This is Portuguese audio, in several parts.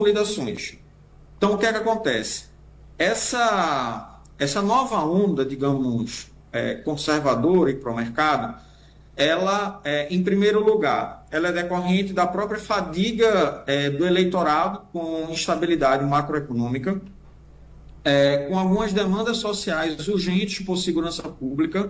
consolidações. Então, o que é que acontece? Essa nova onda, digamos, conservadora e pró-mercado, ela, em primeiro lugar, ela é decorrente da própria fadiga do eleitorado com instabilidade macroeconômica, com algumas demandas sociais urgentes por segurança pública,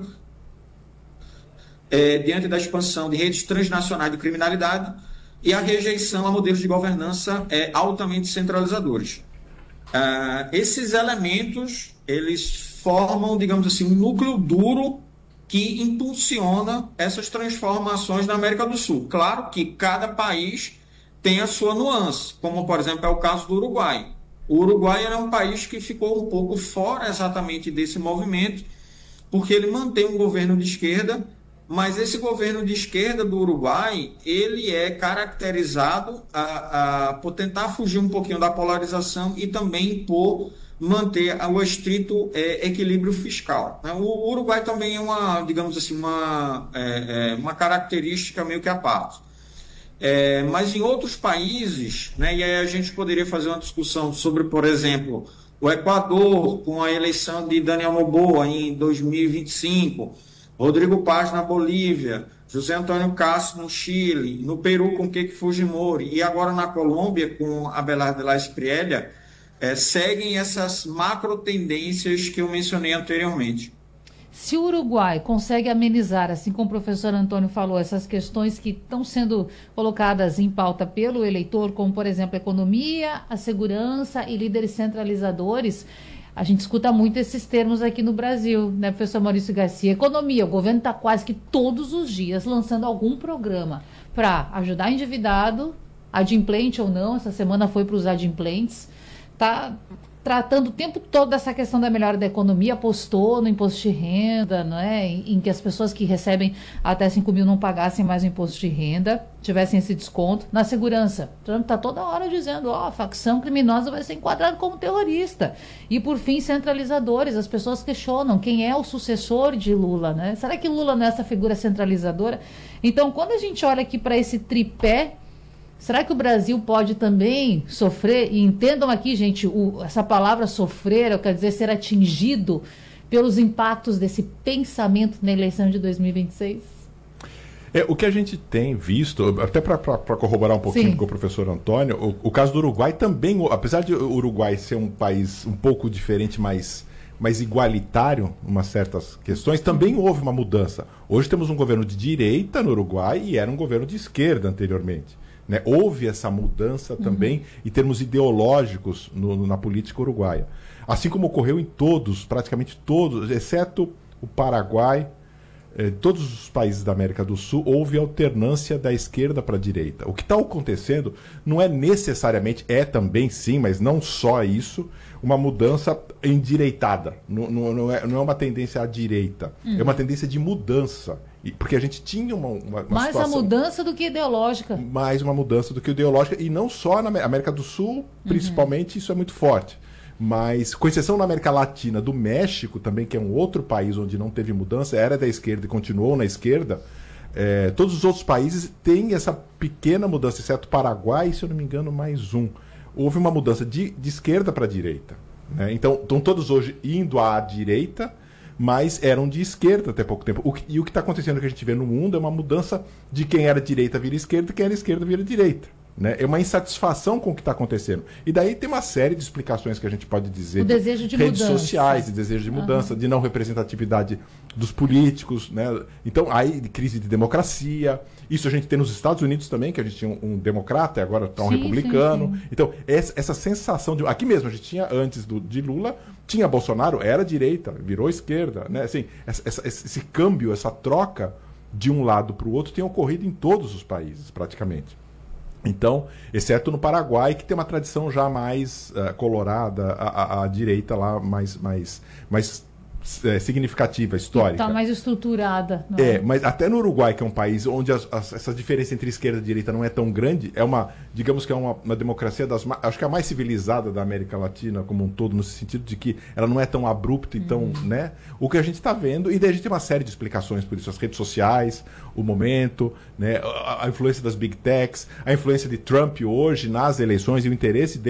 diante da expansão de redes transnacionais de criminalidade e a rejeição a modelos de governança altamente centralizadores. Esses elementos, eles formam, digamos assim, um núcleo duro que impulsiona essas transformações na América do Sul. Claro que cada país tem a sua nuance, como, por exemplo, é o caso do Uruguai. O Uruguai é um país que ficou um pouco fora exatamente desse movimento, porque ele mantém um governo de esquerda, mas esse governo de esquerda do Uruguai, ele é caracterizado por tentar fugir um pouquinho da polarização e também por manter o estrito equilíbrio fiscal. O Uruguai também é uma, digamos assim, uma característica meio que à parte. Mas em outros países, né, e aí a gente poderia fazer uma discussão sobre, por exemplo, o Equador, com a eleição de Daniel Noboa em 2025, Rodrigo Paz na Bolívia, José Antônio Castro no Chile, no Peru com Keiko Fujimori e agora na Colômbia com Abelardo de la Espriella, seguem essas macro tendências que eu mencionei anteriormente. Se o Uruguai consegue amenizar, assim como o professor Antônio falou, essas questões que estão sendo colocadas em pauta pelo eleitor, como, por exemplo, a economia, a segurança e líderes centralizadores, a gente escuta muito esses termos aqui no Brasil, né, professor Maurício Garcia? Economia, o governo está quase que todos os dias lançando algum programa para ajudar endividado, adimplente ou não, essa semana foi para os adimplentes, está tratando o tempo todo dessa questão da melhora da economia, apostou no imposto de renda, não é? Em que as pessoas que recebem até 5 mil não pagassem mais o imposto de renda, tivessem esse desconto. Na segurança, Trump está toda hora dizendo, a facção criminosa vai ser enquadrada como terrorista. E, por fim, centralizadores. As pessoas questionam quem é o sucessor de Lula, né? Será que Lula não é essa figura centralizadora? Então, quando a gente olha aqui para esse tripé, será que o Brasil pode também sofrer? E entendam aqui, gente, essa palavra sofrer, quer dizer ser atingido pelos impactos desse pensamento na eleição de 2026? O que a gente tem visto, até para corroborar um pouquinho com o professor Antônio, o caso do Uruguai também, apesar de o Uruguai ser um país um pouco diferente, mais igualitário em umas certas questões, também houve uma mudança. Hoje temos um governo de direita no Uruguai e era um governo de esquerda anteriormente. Né? Houve essa mudança também em termos ideológicos na política uruguaia. Assim como ocorreu em praticamente todos, exceto o Paraguai, todos os países da América do Sul, houve alternância da esquerda para a direita. O que está acontecendo não é necessariamente, também sim, mas não só isso, uma mudança endireitada. Não é uma tendência à direita, é uma tendência de mudança. Porque a gente tinha uma mais situação... a mudança do que ideológica. Mais uma mudança do que ideológica, e não só na América do Sul, principalmente, isso é muito forte. Mas, com exceção na América Latina, do México também, que é um outro país onde não teve mudança, era da esquerda e continuou na esquerda, todos os outros países têm essa pequena mudança, exceto o Paraguai e, se eu não me engano, mais um. Houve uma mudança de esquerda para a direita. Né? Então, estão todos hoje indo à direita, mas eram de esquerda até pouco tempo. E o que está acontecendo, que a gente vê no mundo, é uma mudança de quem era direita vira esquerda e quem era esquerda vira direita. Né? É uma insatisfação com o que está acontecendo. E daí tem uma série de explicações que a gente pode dizer. O desejo de redes mudança. Sociais, de desejo de mudança, de não representatividade dos políticos. Né? Então, aí, crise de democracia. Isso a gente tem nos Estados Unidos também, que a gente tinha um democrata e agora está um republicano. Sim. Então, essa sensação de... Aqui mesmo, a gente tinha, antes de Lula, tinha Bolsonaro, era direita, virou esquerda. Né? Assim, esse câmbio, essa troca de um lado para o outro tem ocorrido em todos os países, praticamente. Então, exceto no Paraguai, que tem uma tradição já mais colorada, a direita lá mais significativa, histórica. Está mais estruturada. Não é? Mas até no Uruguai, que é um país onde essa diferença entre esquerda e direita não é tão grande, digamos que é uma democracia acho que é a mais civilizada da América Latina como um todo, no sentido de que ela não é tão abrupta e tão, né? O que a gente está vendo, e daí a gente tem uma série de explicações por isso, as redes sociais, o momento, né? A influência das big techs, a influência de Trump hoje nas eleições e o interesse dele